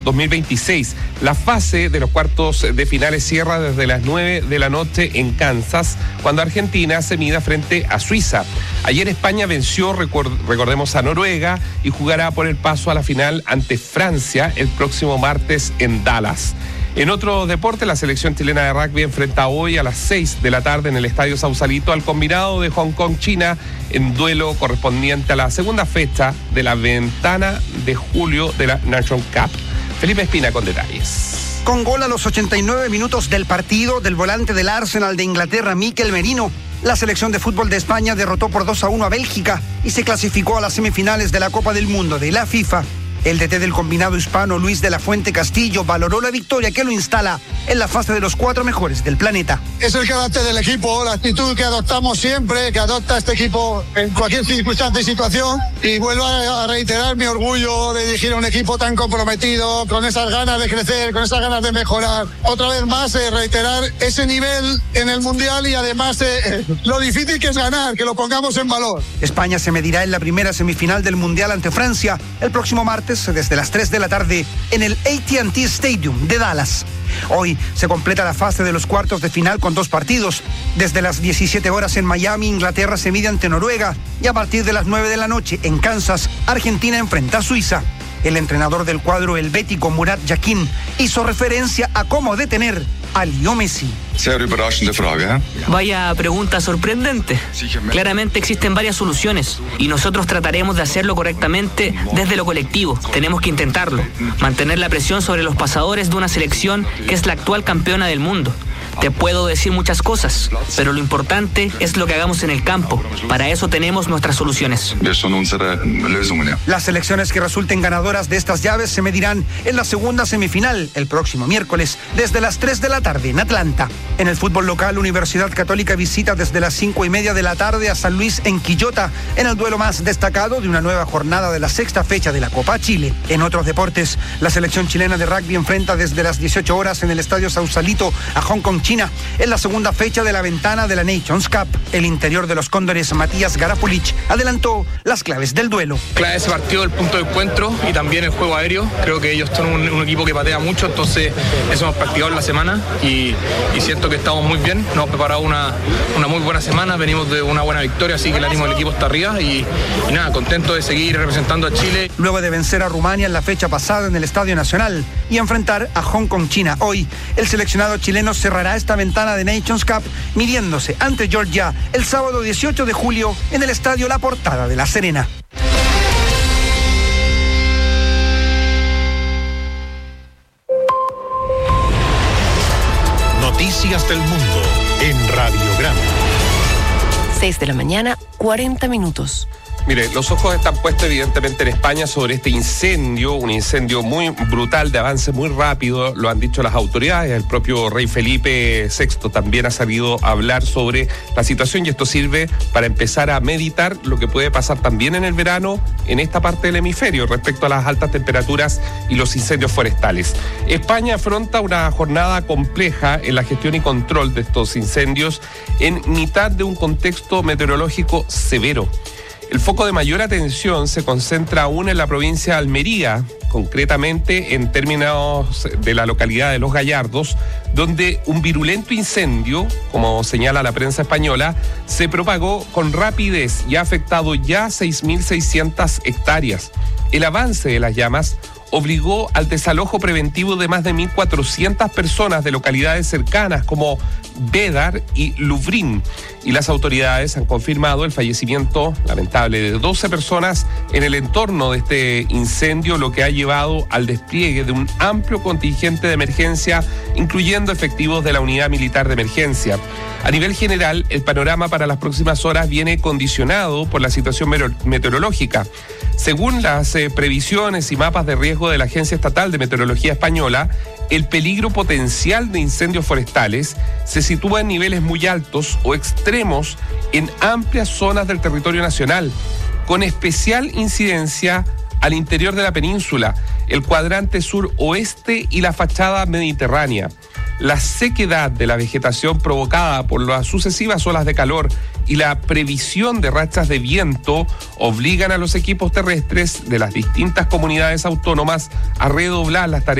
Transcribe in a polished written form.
2026. La fase de los cuartos de finales cierra desde las 9 de la noche en Kansas, cuando Argentina se mida frente a Suiza. Ayer España venció, recordemos, a Noruega y jugará por el paso a la final ante Francia el próximo martes en Dallas. En otro deporte, la selección chilena de rugby enfrenta hoy a las 6 de la tarde en el Estadio Sausalito al combinado de Hong Kong-China en duelo correspondiente a la segunda fecha de la ventana de julio de la Nations Cup. Felipe Espina con detalles. Con gol a los 89 minutos del partido del volante del Arsenal de Inglaterra, Mikel Merino, la selección de fútbol de España derrotó por 2-1 a Bélgica y se clasificó a las semifinales de la Copa del Mundo de la FIFA. El DT del combinado hispano, Luis de la Fuente Castillo, valoró la victoria que lo instala en la fase de los 4 mejores del planeta. Es el carácter del equipo, la actitud que adoptamos siempre, que adopta este equipo en cualquier circunstancia y situación. Y vuelvo a reiterar mi orgullo de dirigir a un equipo tan comprometido, con esas ganas de crecer, con esas ganas de mejorar. Otra vez más, reiterar ese nivel en el Mundial y además lo difícil que es ganar, que lo pongamos en valor. España se medirá en la primera semifinal del Mundial ante Francia el próximo martes desde las 3 de la tarde en el AT&T Stadium de Dallas. Hoy se completa la fase de los cuartos de final con 2 partidos. Desde las 17 horas en Miami, Inglaterra se mide ante Noruega y a partir de las 9 de la noche en Kansas, Argentina enfrenta a Suiza. El entrenador del cuadro helvético, Murat Yakin, hizo referencia a cómo detener a Leo Messi. Vaya pregunta sorprendente. Claramente existen varias soluciones y nosotros trataremos de hacerlo correctamente desde lo colectivo. Tenemos que intentarlo, mantener la presión sobre los pasadores de una selección que es la actual campeona del mundo. Te puedo decir muchas cosas, pero lo importante es lo que hagamos en el campo. Para eso tenemos nuestras soluciones. Las selecciones que resulten ganadoras de estas llaves se medirán en la segunda semifinal el próximo miércoles desde las 3 de la tarde en Atlanta. En el fútbol local, Universidad Católica visita desde las 5:30 de la tarde a San Luis en Quillota en el duelo más destacado de una nueva jornada de la 6ª fecha de la Copa Chile. En otros deportes, la selección chilena de rugby enfrenta desde las 18 horas en el Estadio Sausalito a Hong Kong, China, en la segunda fecha de la ventana de la Nations Cup. El interior de los Cóndores, Matías Garapulich, adelantó las claves del duelo. Clave ese partido, el punto de encuentro y también el juego aéreo. Creo que ellos son un equipo que patea mucho, entonces eso hemos practicado en la semana y siento que estamos muy bien. Nos hemos preparado una muy buena semana, venimos de una buena victoria, así que el ánimo del equipo está arriba y nada, contento de seguir representando a Chile. Luego de vencer a Rumania en la fecha pasada en el Estadio Nacional y enfrentar a Hong Kong, China hoy, el seleccionado chileno cerrará esta ventana de Nations Cup midiéndose ante Georgia el sábado 18 de julio en el Estadio La Portada de La Serena. Noticias del mundo en Radiograma. 6 de la mañana, 40 minutos. Mire, los ojos están puestos evidentemente en España sobre este incendio, un incendio muy brutal, de avance muy rápido, lo han dicho las autoridades. El propio rey Felipe VI también ha salido a hablar sobre la situación y esto sirve para empezar a meditar lo que puede pasar también en el verano en esta parte del hemisferio respecto a las altas temperaturas y los incendios forestales. España afronta una jornada compleja en la gestión y control de estos incendios en mitad de un contexto meteorológico severo. El foco de mayor atención se concentra aún en la provincia de Almería, concretamente en términos de la localidad de Los Gallardos, donde un virulento incendio, como señala la prensa española, se propagó con rapidez y ha afectado ya 6.600 hectáreas. El avance de las llamas obligó al desalojo preventivo de más de 1.400 personas de localidades cercanas como Bédar y Lubrín, y las autoridades han confirmado el fallecimiento lamentable de 12 personas en el entorno de este incendio, lo que ha llevado al despliegue de un amplio contingente de emergencia, incluyendo efectivos de la Unidad Militar de Emergencia. A nivel general, el panorama para las próximas horas viene condicionado por la situación meteorológica. Según las previsiones y mapas de riesgo de la Agencia Estatal de Meteorología Española, el peligro potencial de incendios forestales se sitúa en niveles muy altos o extremos en amplias zonas del territorio nacional, con especial incidencia al interior de la península, el cuadrante sur-oeste y la fachada mediterránea. La sequedad de la vegetación provocada por las sucesivas olas de calor y la previsión de rachas de viento obligan a los equipos terrestres de las distintas comunidades autónomas a redoblar las tareas